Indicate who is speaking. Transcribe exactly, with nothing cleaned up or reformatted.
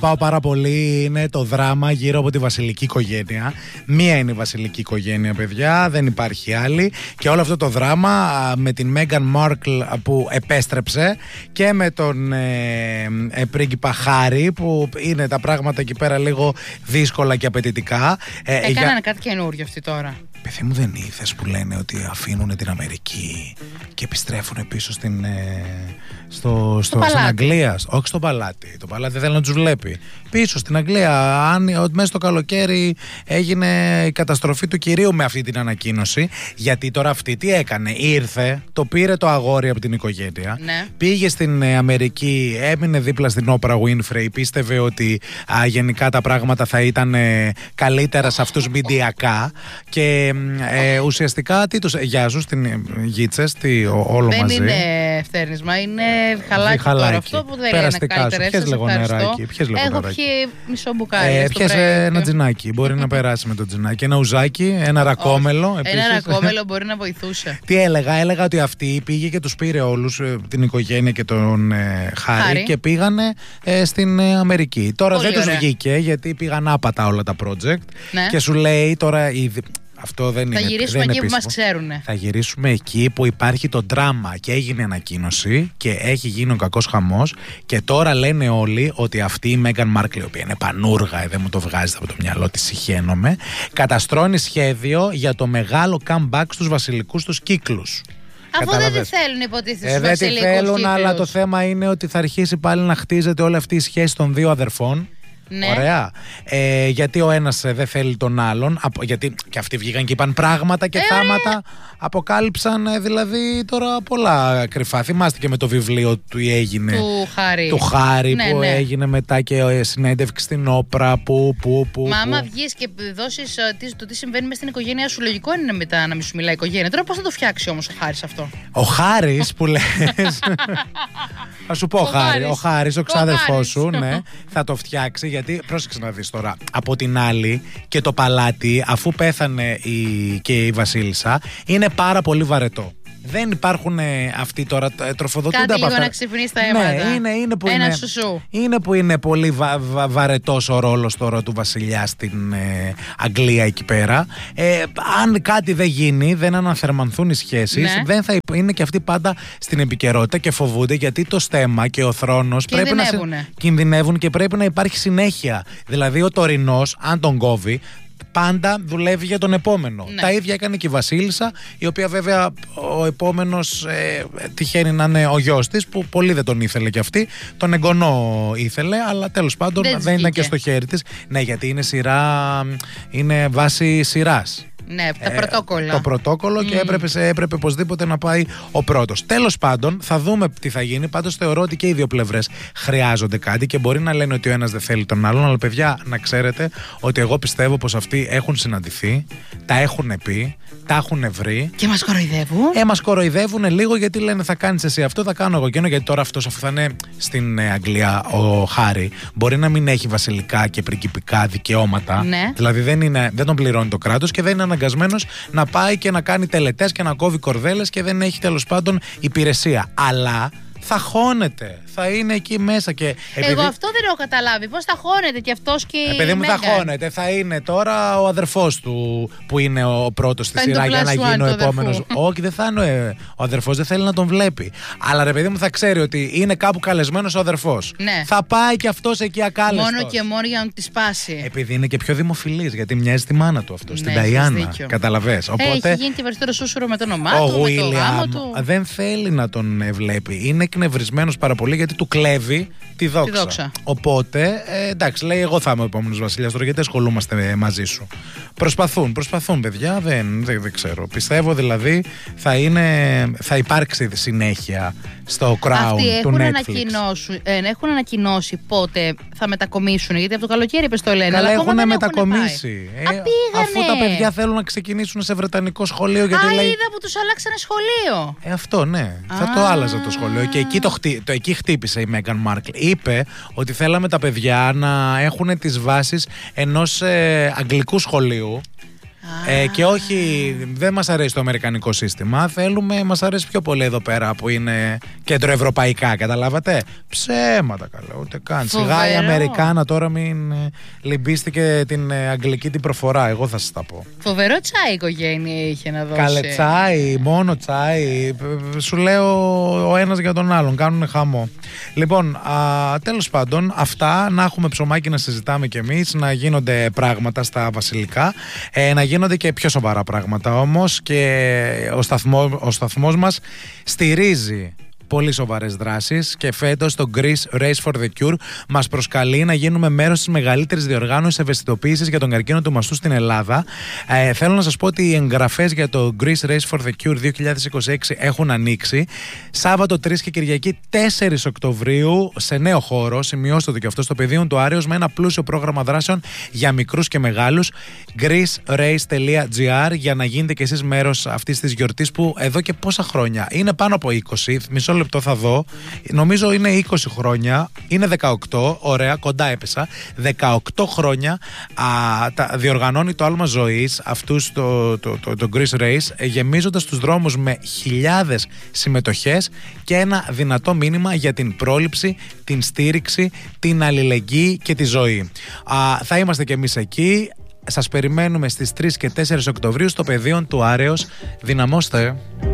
Speaker 1: αγαπάω πάρα πολύ είναι το δράμα γύρω από τη βασιλική οικογένεια. Μία είναι η βασιλική οικογένεια, παιδιά, δεν υπάρχει άλλη. Και όλο αυτό το δράμα με την Μέγαν Μάρκλ που επέστρεψε και με τον ε, ε, πρίγκιπα Χάρι, που είναι τα πράγματα εκεί πέρα λίγο δύσκολα και απαιτητικά.
Speaker 2: Ε, Έκαναν για... κάτι καινούριο αυτοί τώρα.
Speaker 1: Παιδί μου, δεν είδες που λένε ότι αφήνουν την Αμερική και επιστρέφουν πίσω στην, ε, στο, στο, στην Αγγλία. Όχι στο παλάτι. Το παλάτι δεν θέλει να τους βλέπει. Πίσω στην Αγγλία. Αν μέσα στο καλοκαίρι έγινε η καταστροφή του κυρίου με αυτή την ανακοίνωση. Γιατί τώρα αυτή τι έκανε? Ήρθε, το πήρε το αγόρι από την οικογένεια.
Speaker 2: Ναι.
Speaker 1: Πήγε στην Αμερική, έμεινε δίπλα στην Όπρα Winfrey. Πίστευε ότι α, γενικά τα πράγματα θα ήταν ε, καλύτερα σε αυτούς μηντιακά. Και Ε, ουσιαστικά τι τους. Γεια σου στην Γίτσες, τι όλο
Speaker 2: δεν
Speaker 1: μαζί.
Speaker 2: Δεν είναι φτέρνισμα, είναι χαλάκι,
Speaker 1: χαλάκι.
Speaker 2: Τώρα. Αυτό που δεν
Speaker 1: περαστικά
Speaker 2: είναι καλύτερα.
Speaker 1: Πιες λίγο νεράκι.
Speaker 2: Έχω πιει μισό μπουκάλι.
Speaker 1: Ε, Πιες ένα τζινάκι. Μπορεί να περάσει με το τζινάκι. Ένα ουζάκι, ένα ρακόμελο.
Speaker 2: Ένα ρακόμελο μπορεί να βοηθούσε.
Speaker 1: Τι έλεγα, έλεγα ότι αυτή πήγε και τους πήρε όλους, την οικογένεια και τον ε, Χάρη, Χάρη και πήγανε ε, στην ε, Αμερική. Τώρα
Speaker 2: πολύ
Speaker 1: δεν
Speaker 2: ωραία.
Speaker 1: τους βγήκε γιατί πήγαν άπατα όλα τα project.
Speaker 2: Ναι.
Speaker 1: Και σου λέει τώρα. Η, Αυτό δεν
Speaker 2: θα
Speaker 1: είναι,
Speaker 2: γυρίσουμε
Speaker 1: δεν
Speaker 2: εκεί
Speaker 1: είναι
Speaker 2: που μας ξέρουν.
Speaker 1: Θα γυρίσουμε εκεί που υπάρχει το δράμα και έγινε ανακοίνωση και έχει γίνει ο κακός χαμός. Και τώρα λένε όλοι ότι αυτή η Μέγαν Μάρκλ, η οποία είναι πανούργα, δεν μου το βγάζει από το μυαλό της, συχαίνομαι, καταστρώνει σχέδιο για το μεγάλο comeback στους βασιλικούς τους κύκλους.
Speaker 2: Αφού δεν τη θέλουν, υποτίθεται, στους
Speaker 1: ε, δεν τη θέλουν,
Speaker 2: κύκλους.
Speaker 1: αλλά το θέμα είναι ότι θα αρχίσει πάλι να χτίζεται όλη αυτή η σχέση των δύο αδερφών.
Speaker 2: Ναι.
Speaker 1: Ωραία. Ε, γιατί ο ένας ε, δεν θέλει τον άλλον. Απο, γιατί και αυτοί βγήκαν και είπαν πράγματα και ε, θάματα. Αποκάλυψαν ε, δηλαδή τώρα πολλά κρυφά. Θυμάστε και με το βιβλίο του έγινε.
Speaker 2: Του Χάρη.
Speaker 1: Του Χάρη ναι, που
Speaker 2: ναι.
Speaker 1: έγινε μετά και ε, συνέντευξη στην Όπρα. Που, που, που,
Speaker 2: Μα άμα
Speaker 1: που.
Speaker 2: βγεις και δώσεις uh, το τι συμβαίνει μες στην οικογένειά σου, λογικό είναι μετά να μην σου μιλάει η οικογένεια. Τώρα πώς θα το φτιάξει όμως ο Χάρης αυτό?
Speaker 1: Ο Χάρης που λες. Θα σου πω, ο Χάρη, ο Χάρης, ο ξάδερφός σου, ναι, θα το φτιάξει. Γιατί πρόσεξε να δεις τώρα. Από την άλλη, και το παλάτι, αφού πέθανε η, και η Βασίλισσα, είναι πάρα πολύ βαρετό. Δεν υπάρχουν ε, αυτοί τώρα, τροφοδοτούνται
Speaker 2: κάτι
Speaker 1: από
Speaker 2: λίγο
Speaker 1: αυτά.
Speaker 2: Να ξυπνήσει τα αίματα.
Speaker 1: Ναι, είναι, είναι, που
Speaker 2: Ένα
Speaker 1: είναι,
Speaker 2: σουσού.
Speaker 1: είναι που είναι πολύ βα, βα, βαρετός ο ρόλος τώρα του βασιλιά στην ε, Αγγλία εκεί πέρα. Ε, αν κάτι δεν γίνει, δεν αναθερμανθούν οι σχέσεις, ναι. δεν θα είναι και αυτοί πάντα στην επικαιρότητα και φοβούνται, γιατί το στέμμα και ο θρόνος πρέπει να κινδυνεύουν και πρέπει να υπάρχει συνέχεια. Δηλαδή ο τωρινός, αν τον κόβει, πάντα δουλεύει για τον επόμενο. Ναι. Τα ίδια έκανε και η Βασίλισσα, η οποία βέβαια ο επόμενος ε, τυχαίνει να είναι ο γιος της, που πολύ δεν τον ήθελε κι αυτή. Τον εγγονό ήθελε, αλλά τέλος πάντων δεν, δεν ήταν και στο χέρι της. Ναι, γιατί είναι σειρά, είναι βάση σειράς.
Speaker 2: Ναι, τα πρωτόκολλα.
Speaker 1: Ε, το πρωτόκολλο mm. και έπρεπε, έπρεπε οπωσδήποτε να πάει ο πρώτος. Τέλος πάντων, θα δούμε τι θα γίνει. Πάντως θεωρώ ότι και οι δύο πλευρές χρειάζονται κάτι και μπορεί να λένε ότι ο ένας δεν θέλει τον άλλον. Αλλά παιδιά, να ξέρετε ότι εγώ πιστεύω πως αυτοί έχουν συναντηθεί, τα έχουν πει, τα έχουν βρει.
Speaker 2: Και μας κοροϊδεύουν.
Speaker 1: Ε, μας κοροϊδεύουν λίγο, γιατί λένε θα κάνεις εσύ αυτό, θα κάνω εγώ εκείνο. Γιατί τώρα αυτός, αφού θα είναι στην Αγγλία ο Χάρη, μπορεί να μην έχει βασιλικά και πριγκιπικά δικαιώματα.
Speaker 2: Ναι.
Speaker 1: Δηλαδή δεν, είναι, δεν τον πληρώνει το κράτος και δεν είναι αναγκασμένος να πάει και να κάνει τελετές και να κόβει κορδέλες και δεν έχει τέλος πάντων υπηρεσία. Αλλά θα χώνεται. Θα είναι εκεί μέσα και. Επειδή...
Speaker 2: Εγώ αυτό δεν έχω καταλάβει. Πώς θα χώνεται κι αυτός και.
Speaker 1: Επειδή μου θα χώνεται, θα είναι τώρα ο αδερφός του που είναι ο πρώτος στη σειρά για να γίνει ο επόμενος. Όχι, δεν θα είναι. Ο αδερφός δεν θέλει να τον βλέπει. Αλλά ρε παιδί μου, θα ξέρει ότι είναι κάπου καλεσμένος ο αδερφός.
Speaker 2: Ναι.
Speaker 1: Θα πάει κι αυτός εκεί ακάλεστος.
Speaker 2: Μόνο και μόνο για να τη σπάσει.
Speaker 1: Επειδή είναι και πιο δημοφιλής, γιατί μοιάζει τη μάνα του αυτό, ναι, στην Νταϊάννα. Καταλαβες.
Speaker 2: Οπότε... Έχει γίνει και περισσότερο σούσουρο με το όνομά του, με το γάμο του.
Speaker 1: Δεν θέλει να τον βλέπει. Είναι εκνευρισμένος πάρα πολύ, γιατί του κλέβει τη δόξα.
Speaker 2: Τη δόξα.
Speaker 1: Οπότε, ε, εντάξει, λέει, εγώ θα είμαι ο επόμενος βασιλιάς τώρα, γιατί ασχολούμαστε μαζί σου. Προσπαθούν, προσπαθούν, παιδιά, δεν, δεν, δεν ξέρω. Πιστεύω δηλαδή θα, είναι, θα υπάρξει συνέχεια στο Crown
Speaker 2: Αυτοί
Speaker 1: του
Speaker 2: έχουν
Speaker 1: Netflix.
Speaker 2: Ε, έχουν ανακοινώσει πότε θα μετακομίσουν, γιατί από το καλοκαίρι είπες το λένε.
Speaker 1: Αλλά
Speaker 2: αλλά
Speaker 1: έχουν μετακομίσει.
Speaker 2: Ε, Α,
Speaker 1: αφού τα παιδιά θέλουν να ξεκινήσουν σε βρετανικό σχολείο. Γιατί
Speaker 2: Α,
Speaker 1: λέει...
Speaker 2: είδα που τους αλλάξανε σχολείο.
Speaker 1: Ε, αυτό ναι.
Speaker 2: Α.
Speaker 1: Θα το άλλαζε το σχολείο. Και εκεί, το χτύ... το, εκεί χτύπησε η Μέγαν Μάρκλ. Είπε ότι θέλαμε τα παιδιά να έχουν τις βάσεις ενός ε, αγγλικού σχολείου. Ε, και όχι, δεν μας αρέσει το αμερικανικό σύστημα. Θέλουμε, μας αρέσει πιο πολύ εδώ πέρα που είναι κεντροευρωπαϊκά, καταλάβατε. Ψέματα καλά, ούτε καν. Σιγά η Αμερικάνα τώρα μην ε, λυμπίστηκε την ε, αγγλική την προφορά. Εγώ θα σας τα πω.
Speaker 2: Φοβερό τσάι η οικογένεια είχε να δώσει.
Speaker 1: Καλέ τσάι, μόνο τσάι. Σου λέω ο ένας για τον άλλον. Κάνουν χαμό. Λοιπόν, α, τέλος πάντων, αυτά να έχουμε ψωμάκι να συζητάμε κι εμείς, να γίνονται πράγματα στα βασιλικά, ε, να γίνονται και πιο σοβαρά πράγματα όμως, και ο, σταθμό, ο σταθμός μας στηρίζει πολύ σοβαρές δράσεις και φέτος το Greece Race for the Cure μας προσκαλεί να γίνουμε μέρος της μεγαλύτερης διοργάνωσης ευαισθητοποίησης για τον καρκίνο του μαστού στην Ελλάδα. Ε, θέλω να σας πω ότι οι εγγραφές για το Greece Race for the Cure δύο χιλιάδες είκοσι έξι έχουν ανοίξει. Σάββατο τρεις και Κυριακή τέσσερις Οκτωβρίου σε νέο χώρο, σημειώστε το και αυτό, στο πεδίο του Άρεως, με ένα πλούσιο πρόγραμμα δράσεων για μικρούς και μεγάλους. greece race τελεία gr για να γίνετε κι εσείς μέρος αυτής της γιορτής που εδώ και πόσα χρόνια, είναι πάνω από είκοσι, μισό λεπτό θα δω, νομίζω είναι είκοσι χρόνια, είναι δεκαοκτώ, ωραία, κοντά έπεσα, δεκαοκτώ χρόνια α, τα, διοργανώνει το άλμα ζωής αυτούς το, το, το, το, το Greece Race, γεμίζοντας τους δρόμους με χιλιάδες συμμετοχές και ένα δυνατό μήνυμα για την πρόληψη, την στήριξη, την αλληλεγγύη και τη ζωή. Α, θα είμαστε κι εμείς εκεί. Σας περιμένουμε στις τρεις και τέσσερις Οκτωβρίου στο πεδίο του Άρεως. Δυναμώστε!